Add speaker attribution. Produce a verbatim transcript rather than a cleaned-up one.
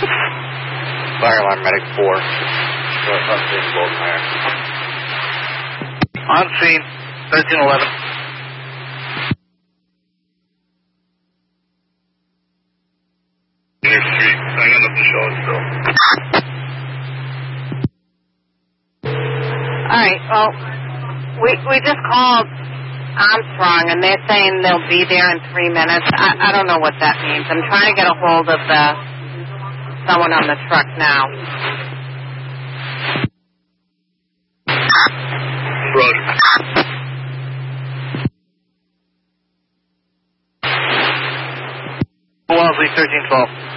Speaker 1: Fire alarm medic four. On scene, Goldenmire. On scene, thirteen eleven.
Speaker 2: Near street, I got nothing showing still.
Speaker 3: Alright, well, we we just called Armstrong, and they're saying they'll be there in three minutes. I, I don't know what that means. I'm trying to get a hold of the someone on the truck now.
Speaker 2: Roger.
Speaker 1: Wellesley, thirteen twelve.